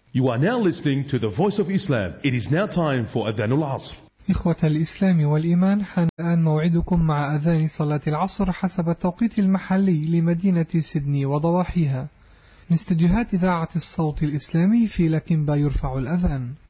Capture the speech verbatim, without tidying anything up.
You are now listening to the Voice of Islam. It is now time for Adhan al-Asr. إخوة الإسلام والإيمان، حان الآن موعدكم مع أذان صلاة العصر حسب التوقيت المحلي لمدينة سيدني وضواحيها. من استديوهات إذاعة الصوت الإسلامي في لكنبا يرفع الأذان.